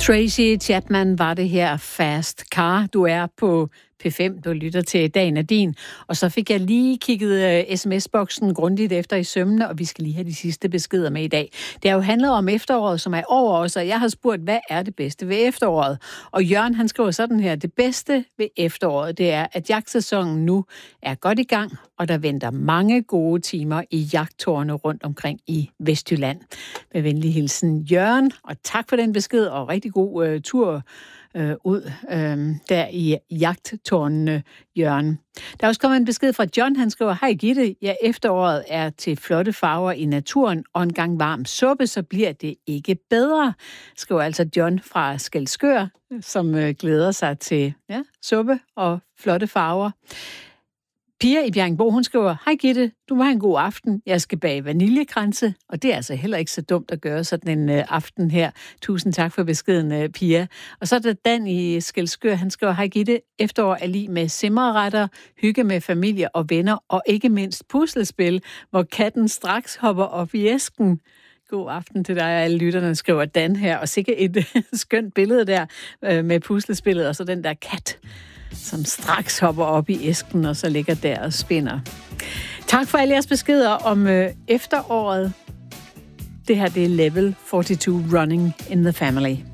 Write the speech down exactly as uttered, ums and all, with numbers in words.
Tracy Chapman var det her Fast Car. Du er på P fem, du lytter til Dagen er din. Og så fik jeg lige kigget uh, sms-boksen grundigt efter i sømmene, og vi skal lige have de sidste beskeder med i dag. Det har jo handlet om efteråret, som er over os, og jeg har spurgt, hvad er det bedste ved efteråret? Og Jørgen, han skriver sådan her, det bedste ved efteråret, det er, at jagtsæsonen nu er godt i gang, og der venter mange gode timer i jagttårne rundt omkring i Vestjylland. Med venlig hilsen, Jørgen, og tak for den besked, og rigtig god uh, tur Øh, ud øh, der i jagttårnene, Jørgen. Der er også kommet en besked fra John, han skriver, hej Gitte, ja, efteråret er til flotte farver i naturen, og en gang varm suppe, så bliver det ikke bedre, skriver altså John fra Skælskør, som øh, glæder sig til ja, suppe og flotte farver. Pia i Bjerringbro, hun skriver, hej Gitte, du må have en god aften. Jeg skal bage vaniljekranse, og det er altså heller ikke så dumt at gøre sådan en uh, aften her. Tusind tak for beskeden, uh, Pia. Og så er der Dan i Skælskør, han skriver, hej Gitte, efterår er lige med simmerretter, hygge med familie og venner, og ikke mindst puslespil, hvor katten straks hopper op i æsken. God aften til dig, og alle lytterne, skriver Dan her, og sikkert et skønt billede der uh, med puslespillet, og så den der kat, som straks hopper op i æsken, og så ligger der og spinder. Tak for alle jeres beskeder om øh, efteråret. Det her, det er Level fireogfyrre Running in the Family.